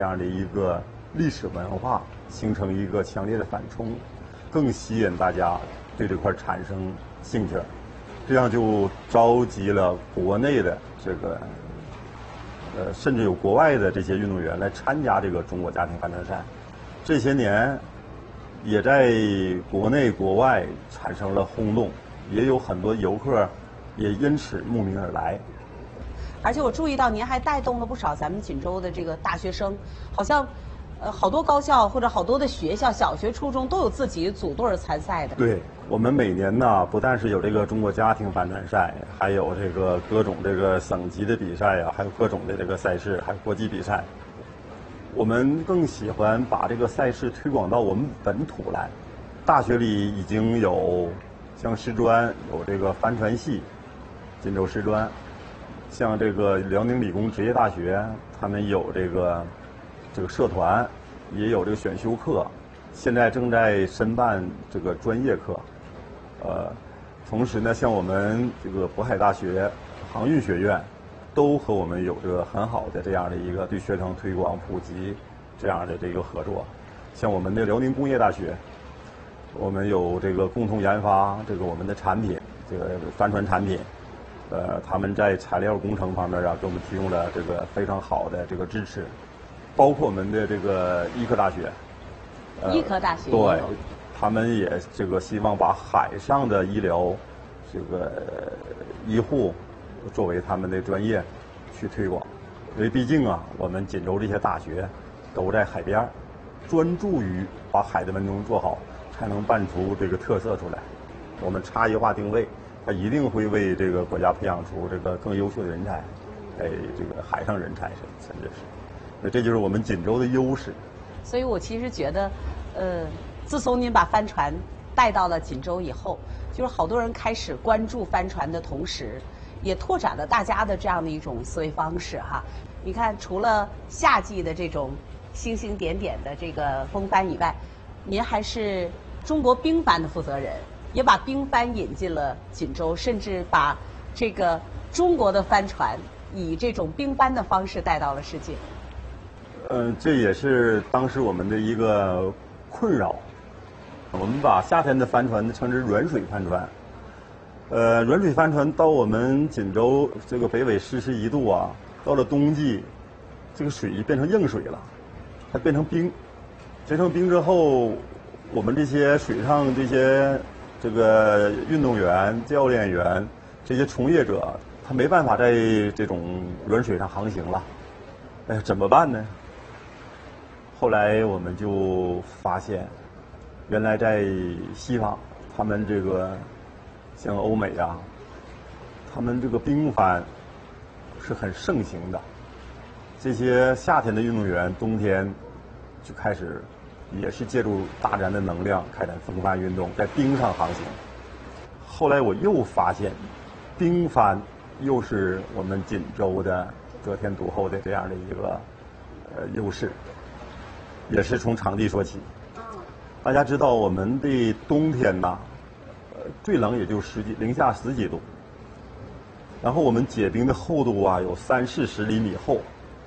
这样的一个历史文化，形成一个强烈的反冲，更吸引大家对这块产生兴趣，这样就召集了国内的这个甚至有国外的这些运动员来参加这个中国家庭帆船赛。这些年也在国内国外产生了轰动，也有很多游客也因此慕名而来。 而且我注意到您还带动了不少咱们锦州的这个大学生，好像好多高校或者好多的学校，小学、初中都有自己组队参赛的。 对，我们每年呢，不但是有这个中国家庭帆船赛，还有这个各种这个省级的比赛啊，还有各种的这个赛事，还有国际比赛。我们更喜欢把这个赛事推广到我们本土来。大学里已经有像师专有这个帆船系，锦州师专。像这个辽宁理工职业大学，他们有这个社团，也有这个选修课，现在正在申办这个专业课。同时呢，像我们这个渤海大学航运学院，都和我们有这个很好的这样的一个对学生推广普及这样的这个合作。像我们的辽宁工业大学，我们有这个共同研发这个我们的产品，这个帆船产品。他们在材料工程方面啊，给我们提供了这个非常好的这个支持，包括我们的这个医科大学。 医科大学对，他们也这个希望把海上的医疗这个医护作为他们的专业去推广，因为毕竟啊，我们锦州这些大学都在海边，专注于把海的文中做好，才能办出这个特色出来。我们差异化定位。他一定会为这个国家培养出这个更优秀的人才，这个海上人才甚至是，那这就是我们锦州的优势。 所以我其实觉得，自从您把帆船带到了锦州以后，就是好多人开始关注帆船的同时，也拓展了大家的这样的一种思维方式哈。你看，除了夏季的这种星星点点的这个风帆以外，您还是中国冰帆的负责人。也把冰帆引进了锦州，甚至把这个中国的帆船以这种冰帆的方式带到了世界。 这也是当时我们的一个困扰。我们把夏天的帆船称之软水帆船。软水帆船到我们锦州这个北纬41度啊，到了冬季，这个水变成硬水了，它变成冰。结成冰之后，我们这些水上这个运动员、教练员这些从业者，他没办法在这种软水上航行了，怎么办呢？后来我们就发现，原来在西方，他们这个像欧美啊，他们这个冰帆是很盛行的。这些夏天的运动员，冬天就开始。也是借助大自然的能量开展风帆运动，在冰上航行。后来我又发现，冰帆又是我们锦州的得天独厚的这样的一个优势，也是从场地说起。大家知道我们的冬天呐，最冷也就零下10几度，然后我们结冰的厚度啊有30-40厘米厚。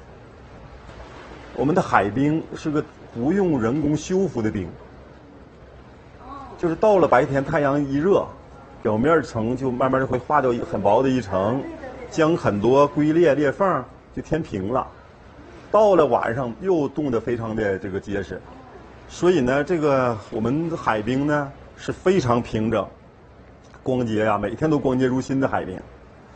我们的海冰是个不用人工修复的冰，就是到了白天太阳一热，表面层就慢慢的会化掉很薄的一层，将很多龟裂缝就填平了。到了晚上又冻得非常的这个结实，所以呢，这个我们海冰呢是非常平整，光洁呀，每天都光洁如新的海冰。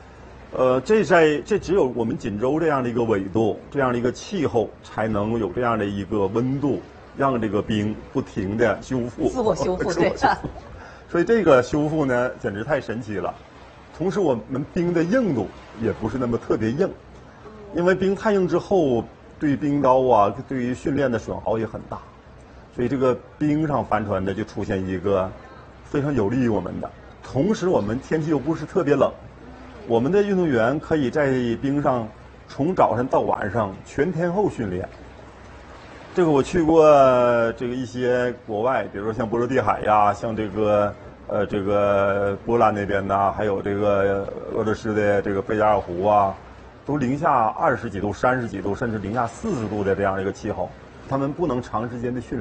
这只有我们锦州这样的一个纬度，这样的一个气候，才能有这样的一个温度，让这个冰不停的修复， 自我修复，对。 所以这个修复呢，简直太神奇了。同时，我们冰的硬度也不是那么特别硬，因为冰太硬之后，对冰刀啊，对于训练的损耗也很大。所以这个冰上帆船呢，就出现一个非常有利于我们的。同时，我们天气又不是特别冷。我们的运动员可以在冰上从早晨到晚上全天候训练。这个我去过这个一些国外，比如说像波罗的海呀，像这个波兰那边呐，还有这个俄罗斯的这个贝加尔湖啊， 都零下20几度、30几度，甚至零下40度的这样一个气候，他们不能长时间的训练。